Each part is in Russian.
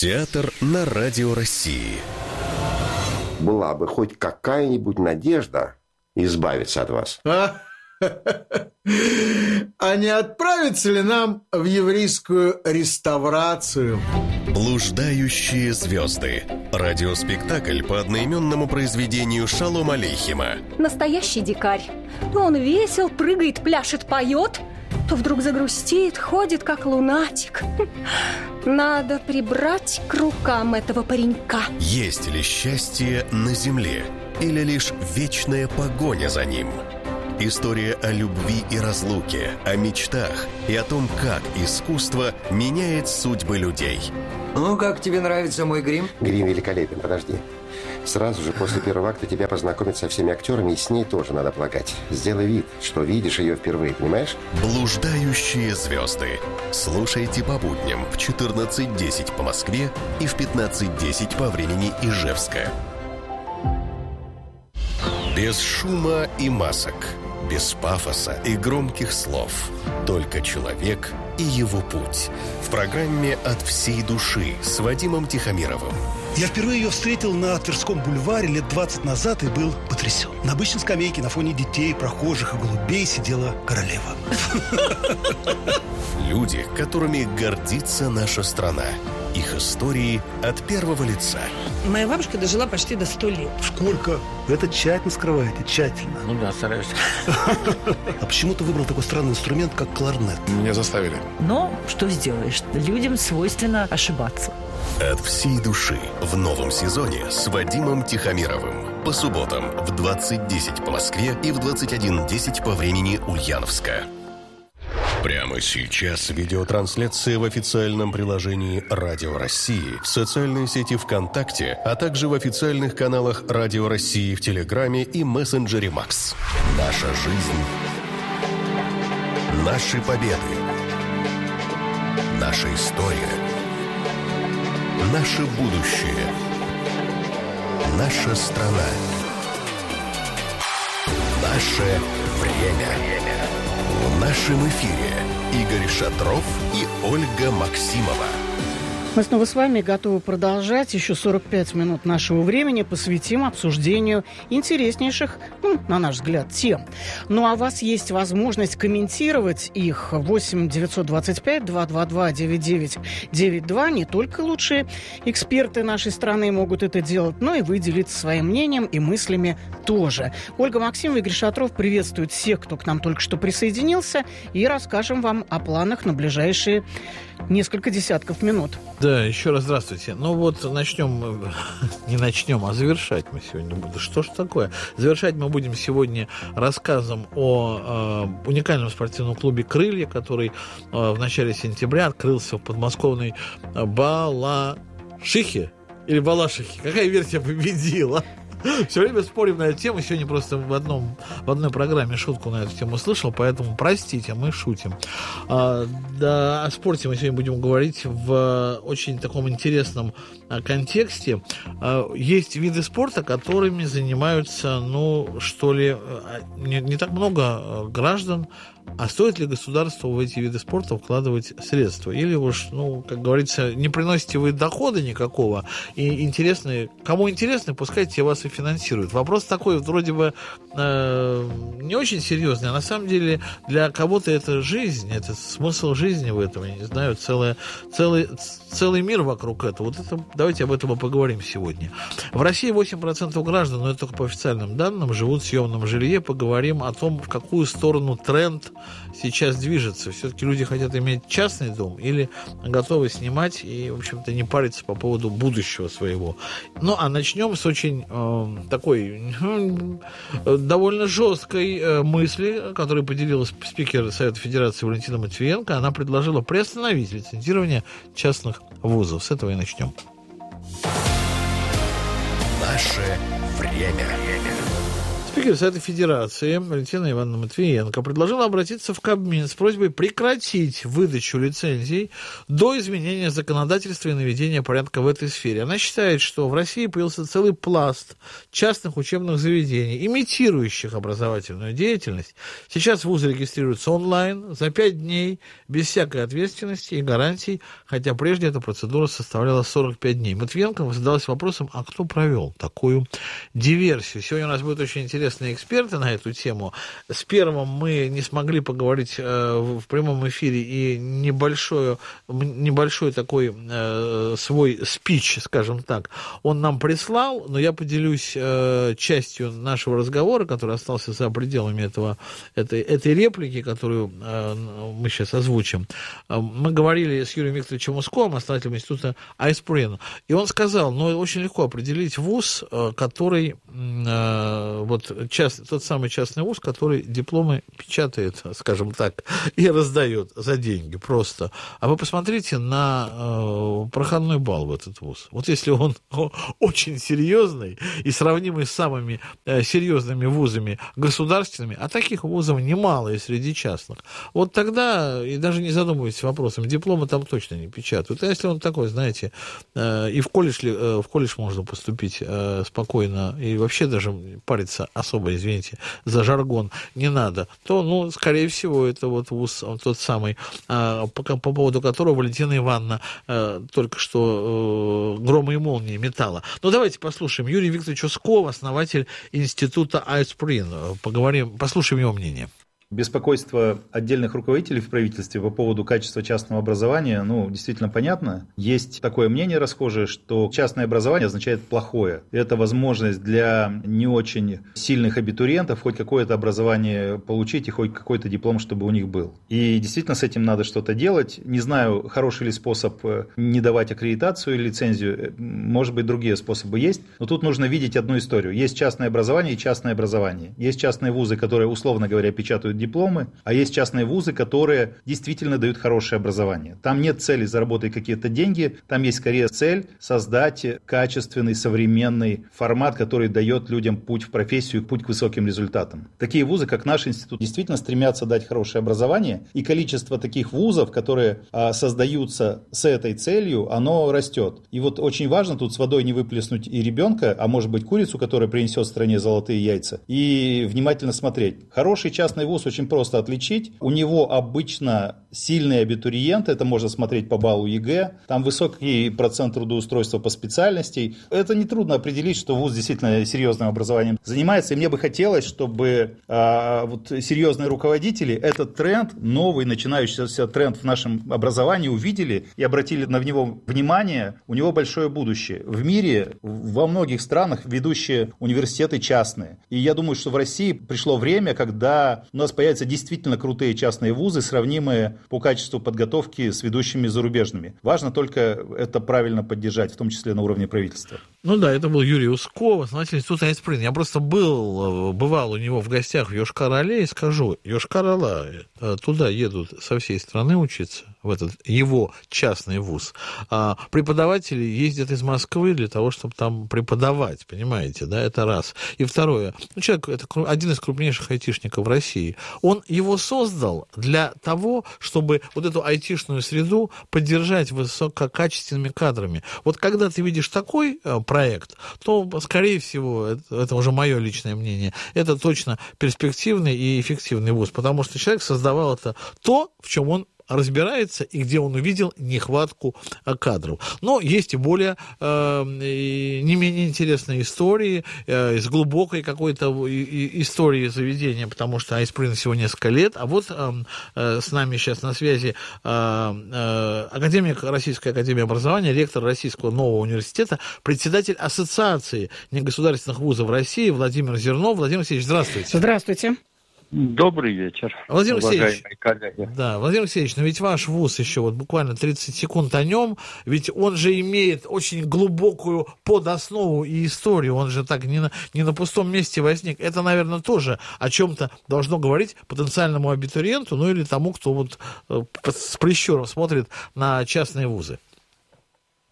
Театр на Радио России. Была бы хоть какая-нибудь надежда избавиться от вас. А не отправиться ли нам в еврейскую реставрацию? «Блуждающие звезды». Радиоспектакль по одноименному произведению Шолома Алейхема. Настоящий дикарь. То он весел, прыгает, пляшет, поет, то вдруг загрустит, ходит как лунатик. Надо прибрать к рукам этого паренька. Есть ли счастье на земле или лишь вечная погоня за ним? История о любви и разлуке, о мечтах и о том, как искусство меняет судьбы людей. Ну, как тебе нравится мой грим? Грим великолепен, подожди. Сразу же после первого акта тебя познакомят со всеми актерами, и с ней тоже надо полагать. Сделай вид, что видишь ее впервые, понимаешь? «Блуждающие звезды». Слушайте по будням в 14:10 по Москве и в 15:10 по времени Ижевска. Без шума и масок, без пафоса и громких слов. Только человек и его путь. В программе «От всей души» с Вадимом Тихомировым. Я впервые ее встретил на Тверском бульваре лет 20 назад и был потрясен. На обычной скамейке на фоне детей, прохожих и голубей сидела королева. Люди, которыми гордится наша страна. Их истории от первого лица. Моя бабушка дожила почти до 100 лет. Сколько? Вы это тщательно скрываете, тщательно. Ну да, стараюсь. А почему ты выбрал такой странный инструмент, как кларнет? Меня заставили. Но что сделаешь? Людям свойственно ошибаться. «От всей души» в новом сезоне с Вадимом Тихомировым. По субботам в 20:10 по Москве и в 21:10 по времени Ульяновска. Прямо сейчас видеотрансляция в официальном приложении «Радио России», в социальной сети ВКонтакте, а также в официальных каналах «Радио России» в Телеграме и мессенджере Макс. Наша жизнь. Наши победы. Наша история. Наше будущее. Наша страна. Наше время. В нашем эфире Игорь Шатров и Ольга Максимова. Мы снова с вами готовы продолжать. Еще 45 минут нашего времени посвятим обсуждению интереснейших, на наш взгляд, тем. Ну, а у вас есть возможность комментировать их. 8-925-222-9992. Не только лучшие эксперты нашей страны могут это делать, но и вы делиться своим мнением и мыслями тоже. Ольга Максимова, Игорь Шатров приветствуют всех, кто к нам только что присоединился, и расскажем вам о планах на ближайшие несколько десятков минут. Да, еще раз здравствуйте. Ну вот начнем, не начнем, а завершать мы сегодня будем. Что ж такое? Завершать мы будем сегодня рассказом о уникальном спортивном клубе «Крылья», который в начале сентября открылся в подмосковной Балашихе. Или Балашихе. Какая версия победила? Все время спорим на эту тему. Сегодня просто в одной программе шутку на эту тему слышал, поэтому простите, мы шутим. Да, о спорте мы сегодня будем говорить в очень таком интересном контексте. Есть виды спорта, которыми занимаются, не так много граждан. А стоит ли государству в эти виды спорта вкладывать средства? Или уж, как говорится, не приносите вы дохода никакого, и кому интересно, пускай те вас и финансируют. Вопрос такой, вроде бы, не очень серьезный, а на самом деле для кого-то это жизнь, это смысл жизни в этом, я не знаю, целый мир вокруг этого. Давайте об этом и поговорим сегодня. В России 8% граждан, но это только по официальным данным, живут в съемном жилье. Поговорим о том, в какую сторону тренд сейчас движется. Все-таки люди хотят иметь частный дом или готовы снимать и, в общем-то, не париться по поводу будущего своего. Ну, а начнем с очень такой довольно жесткой мысли, которой поделилась спикер Совета Федерации Валентина Матвиенко. Она предложила приостановить лицензирование частных вузов. С этого и начнем. Наше время. Спикер Совета Федерации Валентина Ивановна Матвиенко предложила обратиться в Кабмин с просьбой прекратить выдачу лицензий до изменения законодательства и наведения порядка в этой сфере. Она считает, что в России появился целый пласт частных учебных заведений, имитирующих образовательную деятельность. Сейчас вузы регистрируются онлайн за 5 дней, без всякой ответственности и гарантий, хотя прежде эта процедура составляла 45 дней. Матвиенко задалась вопросом, а кто провел такую диверсию? Сегодня у нас будет очень интересные эксперты на эту тему. С первым мы не смогли поговорить в прямом эфире, и небольшой такой свой спич, скажем так, он нам прислал, но я поделюсь частью нашего разговора, который остался за пределами этой реплики, которую мы сейчас озвучим. Мы говорили с Юрием Викторовичем Усковым, основателем института Айсприн, и он сказал, очень легко определить вуз, который тот самый частный вуз, который дипломы печатает, скажем так, и раздает за деньги просто. А вы посмотрите на проходной балл в этот вуз. Вот если он очень серьезный и сравнимый с самыми серьезными вузами государственными, а таких вузов немало и среди частных, вот тогда, и даже не задумывайтесь вопросом, дипломы там точно не печатают. А если он такой, знаете, и в колледж можно поступить спокойно, и вообще даже париться особо, извините, за жаргон не надо, то, скорее всего, это вот вуз тот самый, по поводу которого Валентина Ивановна только что грома и молнии метала. Давайте послушаем Юрий Викторович Усков, основатель института Айсприн. Послушаем его мнение. Беспокойство отдельных руководителей в правительстве по поводу качества частного образования, действительно понятно. Есть такое мнение расхожее, что частное образование означает плохое. Это возможность для не очень сильных абитуриентов хоть какое-то образование получить и хоть какой-то диплом, чтобы у них был. И действительно с этим надо что-то делать. Не знаю, хороший ли способ не давать аккредитацию или лицензию. Может быть, другие способы есть. Но тут нужно видеть одну историю. Есть частное образование и частное образование. Есть частные вузы, которые, условно говоря, печатают дипломы, а есть частные вузы, которые действительно дают хорошее образование. Там нет цели заработать какие-то деньги, там есть скорее цель создать качественный, современный формат, который дает людям путь в профессию, путь к высоким результатам. Такие вузы, как наш институт, действительно стремятся дать хорошее образование, и количество таких вузов, которые создаются с этой целью, оно растет. И вот очень важно тут с водой не выплеснуть и ребенка, а может быть курицу, которая принесет стране золотые яйца, и внимательно смотреть. Хороший частный вуз очень просто отличить. У него обычно сильный абитуриент, это можно смотреть по баллу ЕГЭ, там высокий процент трудоустройства по специальности. Это нетрудно определить, что вуз действительно серьезным образованием занимается. И мне бы хотелось, чтобы серьезные руководители этот тренд, новый начинающийся тренд в нашем образовании увидели и обратили на него внимание. У него большое будущее. В мире, во многих странах ведущие университеты частные. И я думаю, что в России пришло время, когда у нас появятся действительно крутые частные вузы, сравнимые по качеству подготовки с ведущими зарубежными. Важно только это правильно поддержать, в том числе на уровне правительства. Это был Юрий Усков, основатель института Айсприн. Я просто бывал у него в гостях в Йошкар-Оле и скажу, Йошкар-Ола, туда едут со всей страны учиться, в этот его частный вуз. А преподаватели ездят из Москвы для того, чтобы там преподавать, понимаете, да, это раз. И второе, человек, это один из крупнейших айтишников в России, он его создал для того, чтобы вот эту айтишную среду поддержать высококачественными кадрами. Вот когда ты видишь такой проект, то, скорее всего, это уже мое личное мнение, это точно перспективный и эффективный вуз, потому что человек создавал это в чем он разбирается и где он увидел нехватку кадров. Но есть и более, не менее интересные истории, из глубокой какой-то истории заведения, потому что Айсприн всего несколько лет, а вот с нами сейчас на связи академик Российской академии образования, ректор Российского нового университета, председатель Ассоциации негосударственных вузов России Владимир Зернов. Владимир Алексеевич, здравствуйте. Здравствуйте. Добрый вечер, Владимир уважаемые Алексеевич, коллеги. Да, Владимир Алексеевич, но ведь ваш вуз еще буквально 30 секунд о нем, ведь он же имеет очень глубокую подоснову и историю, он же так не на пустом месте возник. Это, наверное, тоже о чем-то должно говорить потенциальному абитуриенту, или тому, кто с прищуром смотрит на частные вузы.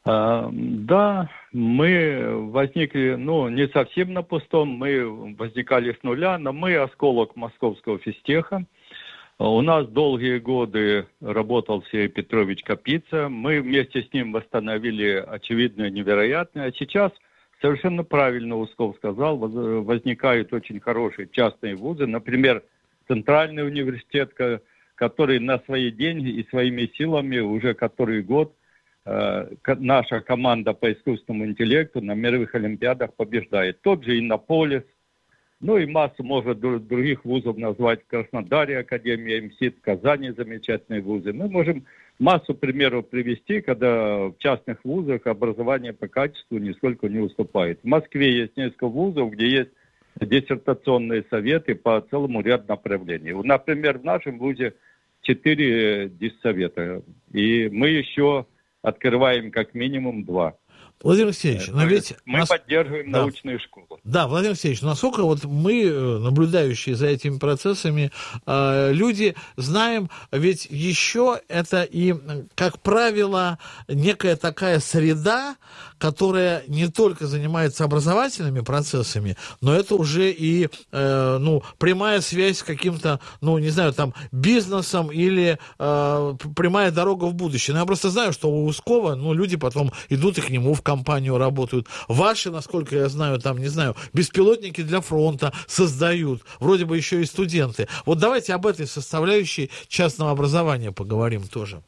Да, мы возникли, не совсем на пустом, мы возникали с нуля, но мы осколок московского физтеха. У нас долгие годы работал Сергей Петрович Капица. Мы вместе с ним восстановили очевидное невероятное. А сейчас, совершенно правильно Усков сказал, возникают очень хорошие частные вузы. Например, Центральный университет, который на свои деньги и своими силами уже который год наша команда по искусственному интеллекту на мировых олимпиадах побеждает. Тот же Иннополис, и массу можно других вузов назвать. В Краснодаре Академия МСИТ, в Казани замечательные вузы. Мы можем массу примеров привести, когда в частных вузах образование по качеству нисколько не уступает. В Москве есть несколько вузов, где есть диссертационные советы по целому ряду направлений. Например, в нашем вузе 4 диссовета, и мы еще открываем как минимум 2. Владимир Алексеевич, но ведь... Мы поддерживаем научные школы. Да, Владимир Алексеевич, насколько мы, наблюдающие за этими процессами, люди, знаем, ведь еще это и, как правило, некая такая среда, которая не только занимается образовательными процессами, но это уже и, прямая связь с каким-то, бизнесом или прямая дорога в будущее. Но я просто знаю, что у Ускова, люди потом идут и к нему в компанию работают. Ваши, насколько я знаю, беспилотники для фронта создают. Вроде бы еще и студенты. Вот давайте об этой составляющей частного образования поговорим тоже.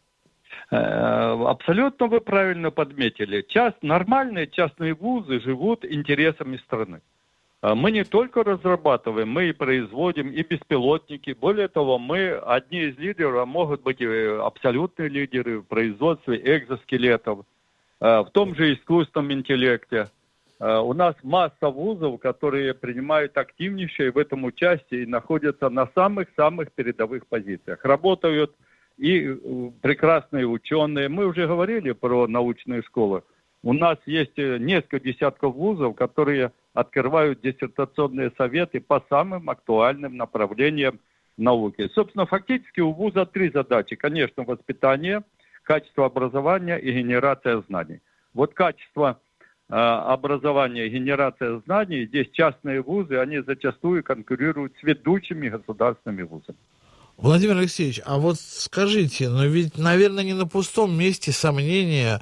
Абсолютно вы правильно подметили. Нормальные частные вузы живут интересами страны. Мы не только разрабатываем, мы и производим, и беспилотники. Более того, мы одни из лидеров, а могут быть и абсолютные лидеры в производстве экзоскелетов, в том же искусственном интеллекте. У нас масса вузов, которые принимают активнейшее в этом участие и находятся на самых-самых передовых позициях. Работают и прекрасные ученые. Мы уже говорили про научные школы. У нас есть несколько десятков вузов, которые открывают диссертационные советы по самым актуальным направлениям науки. Собственно, фактически у вуза 3 задачи. Конечно, воспитание, качество образования и генерация знаний. Вот качество образования и генерация знаний, здесь частные вузы, они зачастую конкурируют с ведущими государственными вузами. Владимир Алексеевич, а вот скажите, ведь, наверное, не на пустом месте сомнения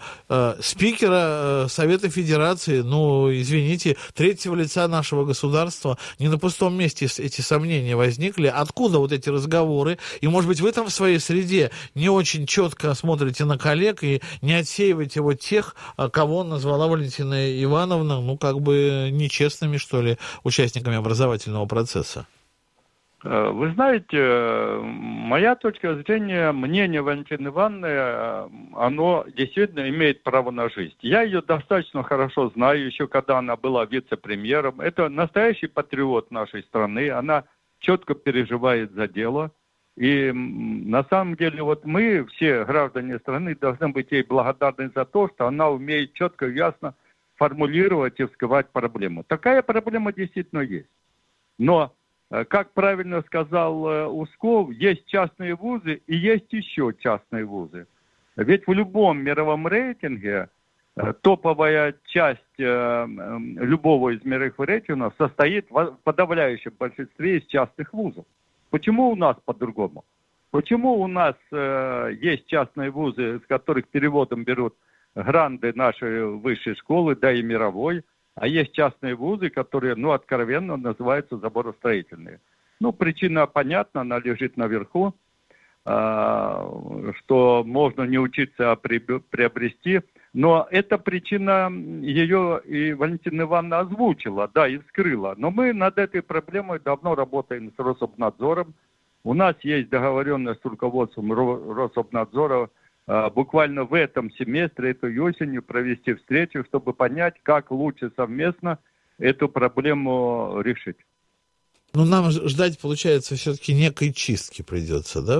спикера Совета Федерации, извините, третьего лица нашего государства, не на пустом месте эти сомнения возникли. Откуда вот эти разговоры? И, может быть, вы там в своей среде не очень четко смотрите на коллег и не отсеиваете тех, кого назвала Валентина Ивановна, нечестными, что ли, участниками образовательного процесса? Вы знаете, моя точка зрения, мнение Валентины Ивановны, оно действительно имеет право на жизнь. Я ее достаточно хорошо знаю, еще когда она была вице-премьером. Это настоящий патриот нашей страны, она четко переживает за дело. И на самом деле мы, все граждане страны, должны быть ей благодарны за то, что она умеет четко и ясно формулировать и вскрывать проблему. Такая проблема действительно есть. Но как правильно сказал Усков, есть частные вузы и есть еще частные вузы. Ведь в любом мировом рейтинге топовая часть любого из мировых рейтингов состоит в подавляющем большинстве из частных вузов. Почему у нас по-другому? Почему у нас есть частные вузы, с которых переводом берут гранды нашей высшей школы, да и мировой, а есть частные вузы, которые, откровенно называются заборостроительные. Причина понятна, она лежит наверху, что можно не учиться, а приобрести. Но эта причина, ее и Валентина Ивановна озвучила, и вскрыла. Но мы над этой проблемой давно работаем с Рособнадзором. У нас есть договоренность с руководством Рособнадзора буквально в этом семестре, этой осенью провести встречу, чтобы понять, как лучше совместно эту проблему решить. Нам ждать, получается, все-таки некой чистки придется, да?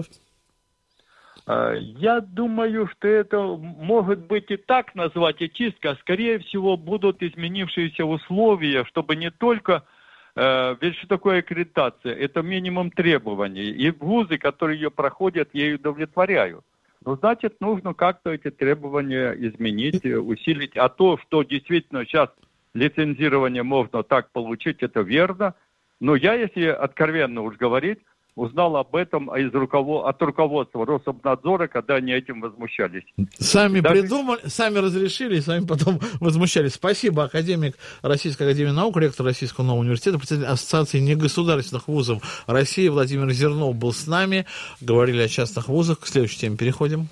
Я думаю, что это может быть и так назвать, и чистка. Скорее всего, будут изменившиеся условия, чтобы не только... Ведь что такое аккредитация? Это минимум требований. И вузы, которые ее проходят, ей удовлетворяют. Ну, значит, нужно как-то эти требования изменить, усилить. А то, что действительно сейчас лицензирование можно так получить, это верно. Но я, если откровенно уж говорить, узнал об этом от руководства Рособнадзора, когда они этим возмущались. Сами придумали, сами разрешили, и сами потом возмущались. Спасибо, академик Российской академии наук, ректор Российского нового университета, председатель Ассоциации негосударственных вузов России Владимир Зернов был с нами. Говорили о частных вузах. К следующей теме переходим.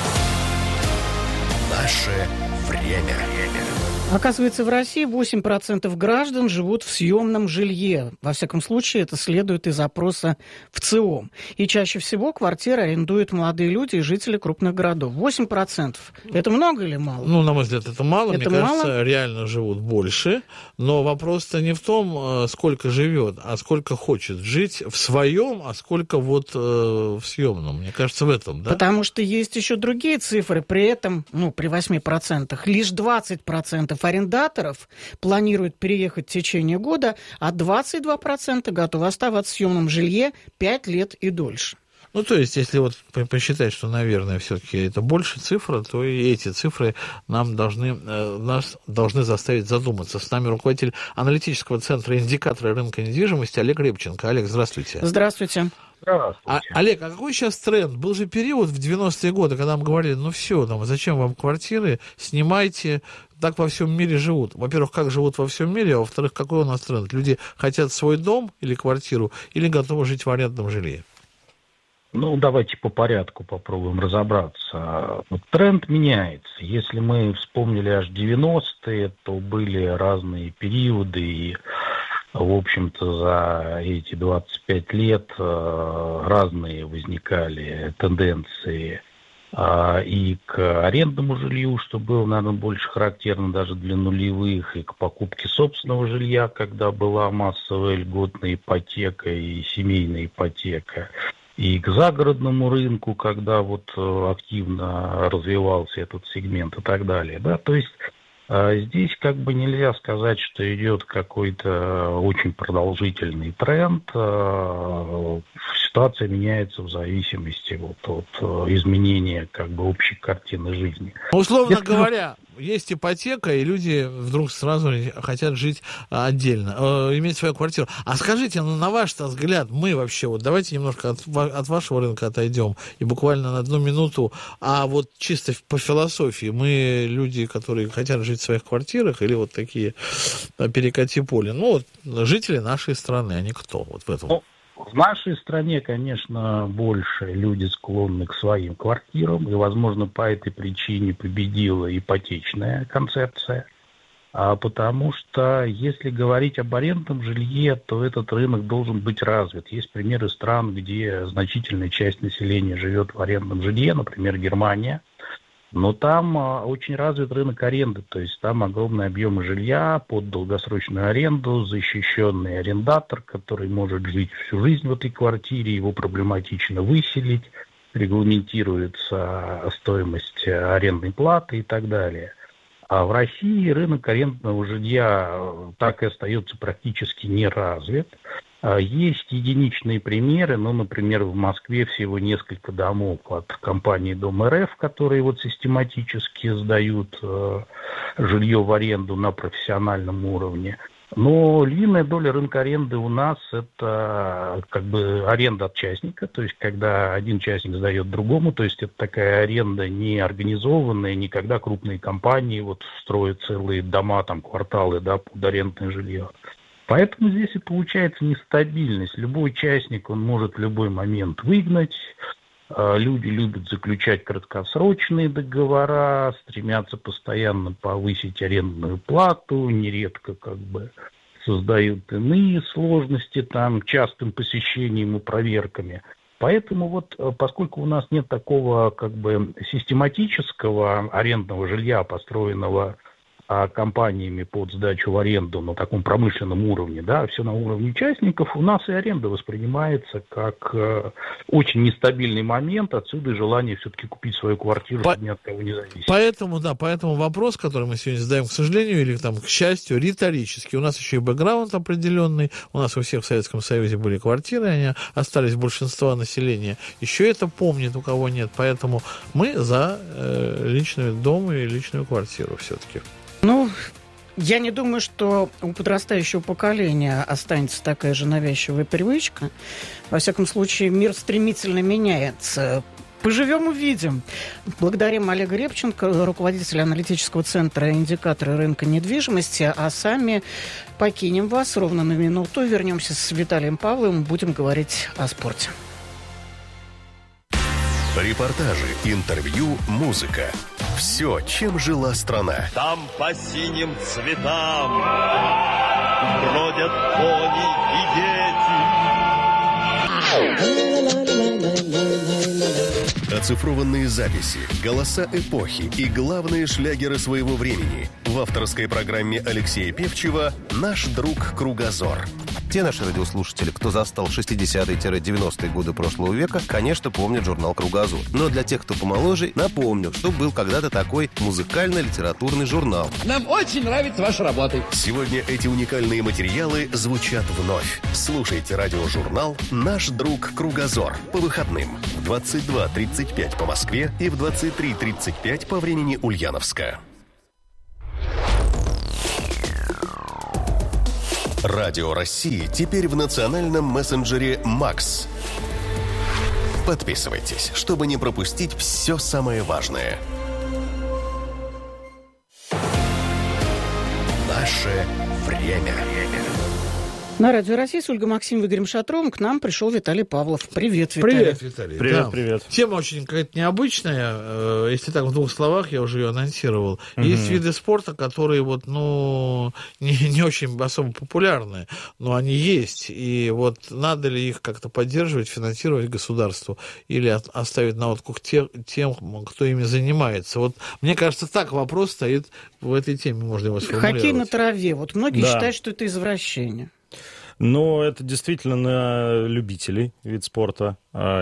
Наше время. Оказывается, в России 8% граждан живут в съемном жилье. Во всяком случае, это следует из опроса в ЦИОМ. И чаще всего квартиры арендуют молодые люди и жители крупных городов. 8%. Это много или мало? Ну, на мой взгляд, это мало. Это Мне мало? кажется, реально живут больше. Но вопрос-то не в том, сколько живет, а сколько хочет жить в своем, а сколько вот в съемном. Мне кажется, в этом, да? Потому что есть еще другие цифры. При этом, при 8%, лишь 20% арендаторов планируют переехать в течение года, а 22% готовы оставаться в съемном жилье 5 лет и дольше. Ну, то есть, если вот посчитать, что, наверное, все-таки это больше цифра, то и эти цифры нас должны заставить задуматься. С нами руководитель аналитического центра индикатора рынка недвижимости Олег Репченко. Олег, здравствуйте. Здравствуйте. Олег, а какой сейчас тренд? Был же период в 90-е годы, когда нам говорили, все, зачем вам квартиры, снимайте, так во всем мире живут. Во-первых, как живут во всем мире, а во-вторых, какой у нас тренд? Люди хотят свой дом или квартиру, или готовы жить в арендном жилье? Давайте по порядку попробуем разобраться. Тренд меняется. Если мы вспомнили аж 90-е, то были разные периоды, и, в общем-то, за эти 25 лет разные возникали тенденции и к арендному жилью, что было, наверное, больше характерно даже для нулевых, и к покупке собственного жилья, когда была массовая льготная ипотека и семейная ипотека, и к загородному рынку, когда активно развивался этот сегмент и так далее. Да? То есть здесь нельзя сказать, что идет какой-то очень продолжительный тренд. Ситуация меняется в зависимости от изменения общей картины жизни. Условно говоря, есть ипотека, и люди вдруг сразу хотят жить отдельно, иметь свою квартиру. А скажите, на ваш взгляд, мы вообще, давайте немножко от вашего рынка отойдем, и буквально на 1 минуту, а чисто по философии, мы люди, которые хотят жить в своих квартирах, или такие перекати поле, жители нашей страны, они кто в этом? В нашей стране, конечно, больше люди склонны к своим квартирам, и, возможно, по этой причине победила ипотечная концепция. Потому что, если говорить об арендном жилье, то этот рынок должен быть развит. Есть примеры стран, где значительная часть населения живет в арендном жилье, например, Германия. Но там очень развит рынок аренды, то есть там огромные объемы жилья под долгосрочную аренду, защищенный арендатор, который может жить всю жизнь в этой квартире, его проблематично выселить, регламентируется стоимость арендной платы и так далее. А в России рынок арендного жилья так и остается практически не развит. Есть единичные примеры, например, в Москве всего несколько домов от компании Дом РФ, которые систематически сдают жилье в аренду на профессиональном уровне. Но львиная доля рынка аренды у нас – это аренда от частника, то есть когда один частник сдает другому, то есть это такая аренда не организованная, не когда крупные компании строят целые дома, кварталы, под арендное жилье. Поэтому здесь и получается нестабильность. Любой частник, он может в любой момент выгнать. Люди любят заключать краткосрочные договора, стремятся постоянно повысить арендную плату, нередко создают иные сложности частым посещением и проверками. Поэтому поскольку у нас нет такого систематического арендного жилья, построенного компаниями под сдачу в аренду на таком промышленном уровне, да, все на уровне участников, у нас и аренда воспринимается как очень нестабильный момент, отсюда желание все-таки купить свою квартиру, чтобы ни от кого не зависеть. Поэтому вопрос, который мы сегодня задаем, к сожалению, или там, к счастью, риторический. У нас еще и бэкграунд определенный, у нас у всех в Советском Союзе были квартиры, они остались большинства населения. Еще это помнит, у кого нет, поэтому мы за личный дом и личную квартиру все-таки. Ну, я не думаю, что у подрастающего поколения останется такая же навязчивая привычка. Во всяком случае, мир стремительно меняется. Поживем, увидим. Благодарим Олега Репченко, руководителя аналитического центра «Индикаторы рынка недвижимости», а сами покинем вас ровно на минуту. Вернемся с Виталием Павловым, будем говорить о спорте. Репортажи, интервью, музыка. Все, чем жила страна. Там по синим цветам бродят кони и дети. Оцифрованные записи, голоса эпохи и главные шлягеры своего времени. В авторской программе Алексея Певчева «Наш друг Кругозор». Те наши радиослушатели, кто застал 60-е-90-е годы прошлого века, конечно, помнят журнал «Кругозор». Но для тех, кто помоложе, напомню, что был когда-то такой музыкально-литературный журнал. Нам очень нравится ваша работа. Сегодня эти уникальные материалы звучат вновь. Слушайте радиожурнал «Наш друг Кругозор» по выходным в 22:35 по Москве и в 23:35 по времени Ульяновска. Радио России теперь в национальном мессенджере «Макс». Подписывайтесь, чтобы не пропустить все самое важное. Наше время. На Радио России с Ольгой Максимовой и Игорем Шатровым к нам пришел Виталий Павлов. Привет, Виталий. Привет, Виталий. Привет, да. привет. Тема очень какая-то необычная. Если так, в двух словах, я уже ее анонсировал. Есть виды спорта, которые вот, не очень особо популярны, но они есть. И вот надо ли их как-то поддерживать, финансировать государству или оставить на откуп тем, кто ими занимается? Вот мне кажется, так вопрос стоит в этой теме, можно его сформулировать. Хоккей на траве. Вот многие считают, что это извращение. Но это действительно на любителей вид спорта.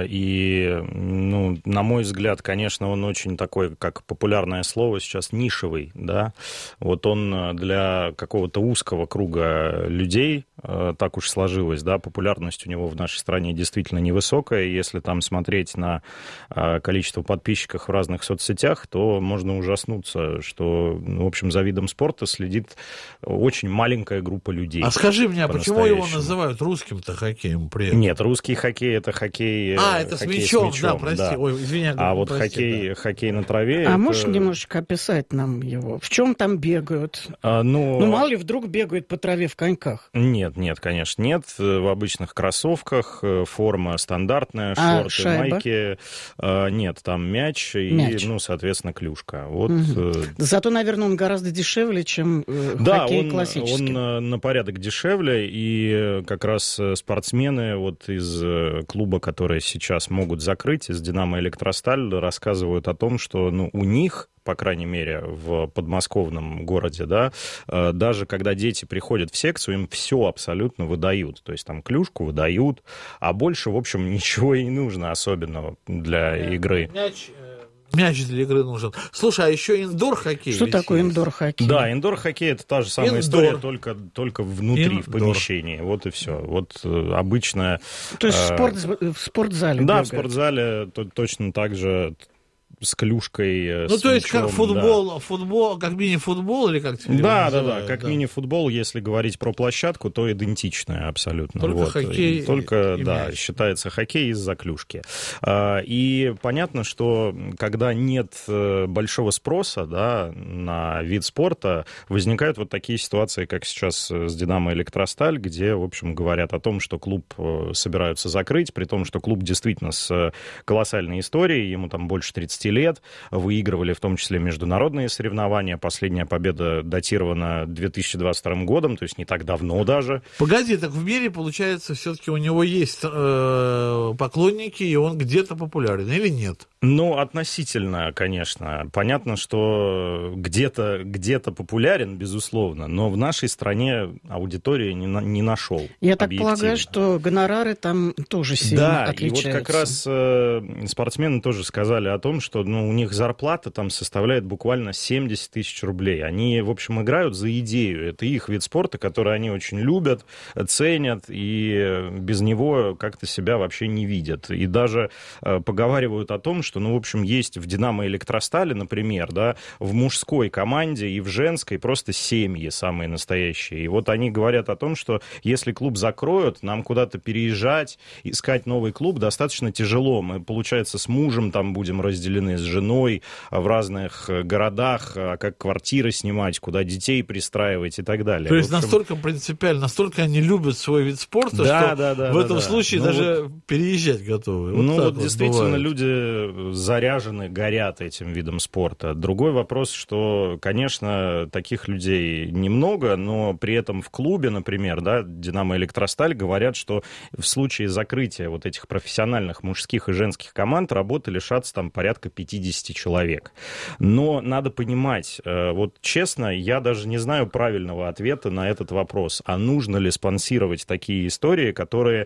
И, на мой взгляд, конечно, он очень такой, как популярное слово сейчас, нишевый, да. Вот он для какого-то узкого круга людей, так уж сложилось, да, популярность у него в нашей стране действительно невысокая. Если там смотреть на количество подписчиков в разных соцсетях, то можно ужаснуться, что, в общем, за видом спорта следит очень маленькая группа людей. А скажи мне, а почему его называют русским-то хоккеем при этом? Нет, русский хоккей — это хоккей... это с мячом, да, прости. Да. Ой, извини, а вот прости, хоккей на траве... А можешь немножечко описать нам его? В чем там бегают? Мало ли вдруг бегают по траве в коньках? Нет, конечно, нет. В обычных кроссовках, форма стандартная, шорты, шайба? майки. Нет, там мяч и, соответственно, клюшка. Вот. Зато, наверное, он гораздо дешевле, чем хоккей классический. Да, он на порядок дешевле, и как раз спортсмены вот из клуба, которые сейчас могут закрыть, из «Динамо Электросталь», рассказывают о том, что у них, по крайней мере, в подмосковном городе, да, даже когда дети приходят в секцию, им все абсолютно выдают. То есть там клюшку выдают, а больше, в общем, ничего и не нужно особенного для игры. Мяч для игры нужен. Слушай, а еще индор-хоккей. Что такое индор-хоккей? Да, индор-хоккей — это та же самая история, только внутри, в помещении. Вот и все. Вот обычная... То есть в спортзале. Да, в спортзале точно так же... с клюшкой, с то есть мячом, как футбол, как мини-футбол или как тебе Да, как мини-футбол, если говорить про площадку, то идентичное абсолютно. Только хоккей и мяч. Считается хоккей из-за клюшки. И понятно, что когда нет большого спроса, да, на вид спорта, возникают вот такие ситуации, как сейчас с «Динамо Электросталь», где, в общем, говорят о том, что клуб собираются закрыть, при том, что клуб действительно с колоссальной историей, ему там больше 30 15 лет, выигрывали в том числе международные соревнования. Последняя победа датирована 2022 годом, то есть не так давно даже. Погоди, так в мире, получается, все-таки у него есть поклонники, и он где-то популярен, или нет? Ну, относительно, конечно. Понятно, что где-то популярен, безусловно, но в нашей стране аудитории не нашел. Я так полагаю, что гонорары там тоже сильно отличаются. Да, и вот как раз спортсмены тоже сказали о том, что у них зарплата там составляет буквально 70 тысяч рублей. Они, в общем, играют за идею. Это их вид спорта, который они очень любят, ценят, и без него как-то себя вообще не видят. И даже поговаривают о том, что, в общем, есть в «Динамо» Электростале, например, да, в мужской команде и в женской просто семьи самые настоящие. И вот они говорят о том, что если клуб закроют, нам куда-то переезжать, искать новый клуб достаточно тяжело. Мы, получается, с мужем там будем разделены, с женой в разных городах, как квартиры снимать, куда детей пристраивать и так далее. То есть настолько принципиально, настолько они любят свой вид спорта, что в этом случае даже переезжать готовы. Действительно, люди заряжены, горят этим видом спорта. Другой вопрос, что, конечно, таких людей немного, но при этом в клубе, например, да, «Динамо» Электросталь, говорят, что в случае закрытия вот этих профессиональных мужских и женских команд работы лишатся там порядка 50 человек. Но надо понимать, вот честно, я даже не знаю правильного ответа на этот вопрос. А нужно ли спонсировать такие истории, которые,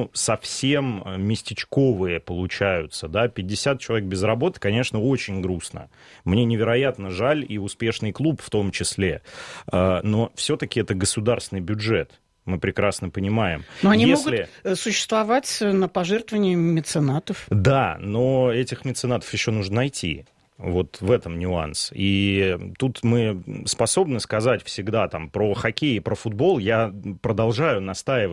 совсем местечковые получаются, да, 50 человек без работы, конечно, очень грустно. Мне невероятно жаль, и успешный клуб в том числе. Но все-таки это государственный бюджет. Мы прекрасно понимаем. Но они могут существовать на пожертвования меценатов. Да, но этих меценатов еще нужно найти. Вот в этом нюанс. И тут мы способны сказать всегда там про хоккей и про футбол. Я продолжаю настаивать